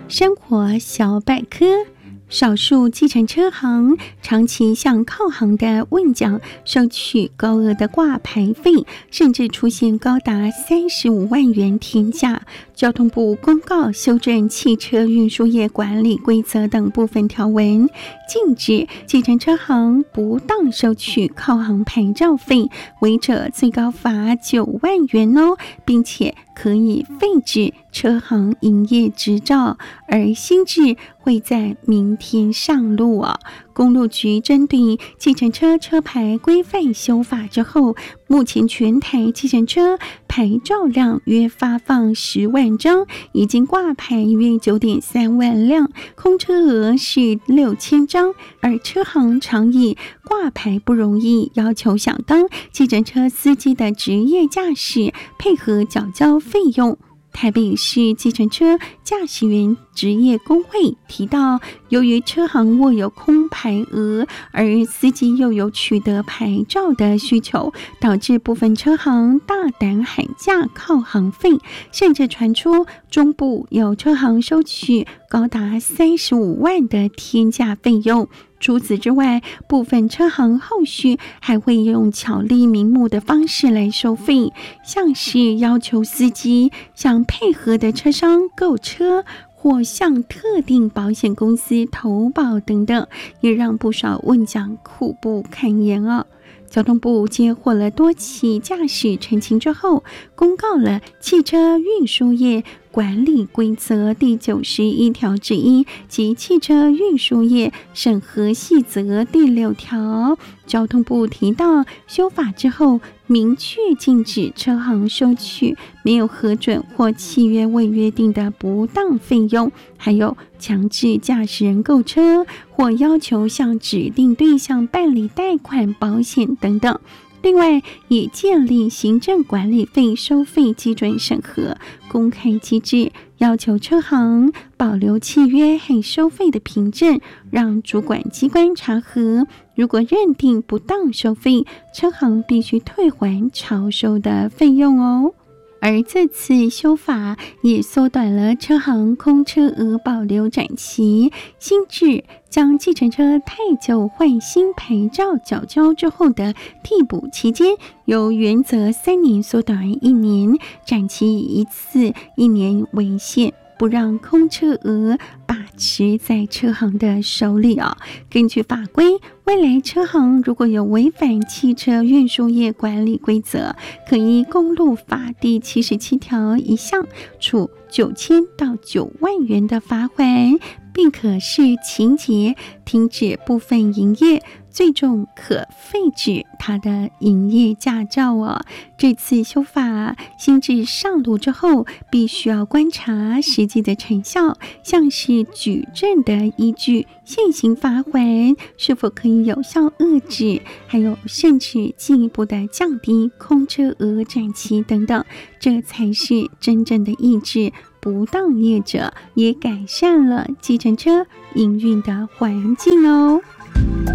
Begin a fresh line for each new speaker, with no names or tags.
生活小百科。少数计程车行长期向靠行的问讲收取高额的挂牌费，甚至出现高达35万元天价。交通部公告修正汽车运输业管理规则等部分条文，禁止计程车行不当收取靠行牌照费，违者最高罚9万元哦，并且可以废止车行营业执照，而新制会在明天上路哦。公路局针对计程车车牌规范修法之后，目前全台计程车牌照量约发放10万张，已经挂牌约9.3万辆，空车额是6000张，而车行常以挂牌不容易，要求想当计程车司机的职业驾驶配合缴交费用。台北市计程车驾驶员职业工会提到，由于车行握有空牌额，而司机又有取得牌照的需求，导致部分车行大胆喊价靠行费，甚至传出中部有车行收取高达35万的天价费用。除此之外，部分车行后续还会用巧立名目的方式来收费，像是要求司机向配合的车商购车，或向特定保险公司投保等等，也让不少问讲苦不堪言哦。交通部接获了多起驾驶陈情之后，公告了汽车运输业管理规则第91条之一及汽车运输业审核细则第6条。交通部提到，修法之后明确禁止车行收取没有核准或契约未约定的不当费用，还有强制驾驶人购车或要求向指定对象办理贷款、保险等等。另外，也建立行政管理费收费基准审核公开机制，要求车行保留契约和收费的凭证，让主管机关查核。如果认定不当收费，车行必须退还超收的费用哦。而这次修法也缩短了车行空车额保留展期，新制将计程车太旧换新牌照缴交之后的替补期间，由原则3年缩短1年，展期以一次1年为限，不让空车额把持在车行的手里哦。根据法规，未来车行如果有违反汽车运输业管理规则，可依公路法第77条1项，处9000到9万元的罚款，并可视情节停止部分营业，最重可废止他的营业驾照哦。这次修法新制上路之后，必须要观察实际的成效，像是举证的依据、现行罚款是否可以有效遏制，还有甚至进一步的降低空车额展期等等，这才是真正的抑制不当业者，也改善了计程车营运的环境哦。